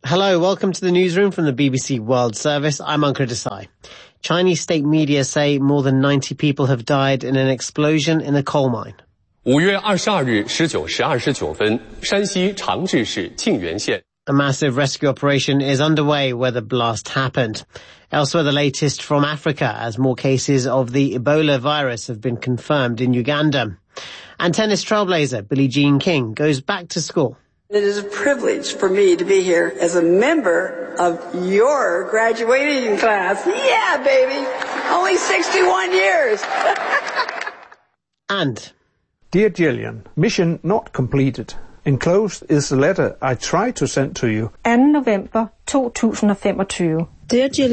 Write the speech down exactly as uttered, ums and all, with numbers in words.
Hello, welcome to the newsroom from the B B C World Service. I'm Ankur Desai. Chinese state media say more than ninety people have died in an explosion in a coal mine. 五月二十二日十九时二十九分，山西长治市沁源县。 A massive rescue operation is underway where the blast happened. Elsewhere, the latest from Africa as more cases of the Ebola virus have been confirmed in Uganda. And tennis trailblazer Billie Jean King goes back to school. It is a privilege for me to be here as a member of your graduating class. Yeah, baby! Only sixty-one years! And... Dear Gillian, mission not completed. Enclosed is the letter I tried to send to you. anden november to tusind og femogtyve. Dear Gillian,